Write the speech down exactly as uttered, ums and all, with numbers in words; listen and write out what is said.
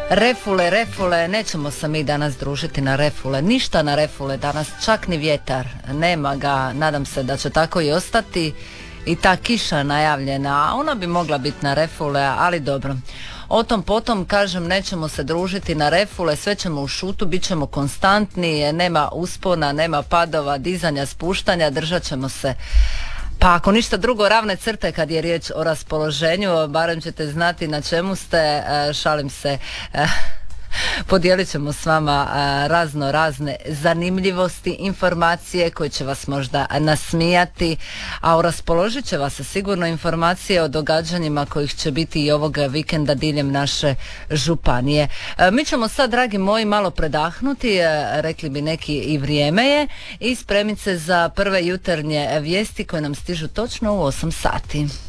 Refule, refule, nećemo se mi danas družiti na refule, ništa na refule danas, čak ni vjetar, nema ga, nadam se da će tako i ostati. I ta kiša najavljena, a ona bi mogla biti na refule, ali dobro. O tom potom, kažem, nećemo se družiti na refule, sve ćemo u šutu, bit ćemo konstantni, nema uspona, nema padova, dizanja, spuštanja, držat ćemo se. Pa ako ništa drugo, ravne crte kad je riječ o raspoloženju, barem ćete znati na čemu ste, šalim se. Podijelit ćemo s vama razno razne zanimljivosti, informacije koje će vas možda nasmijati, a raspoložit će vas sigurno informacije o događanjima kojih će biti i ovog vikenda diljem naše županije. Mi ćemo sad, dragi moji, malo predahnuti, rekli bi neki i vrijeme je, i spremit se za prve jutarnje vijesti koje nam stižu točno u osam sati.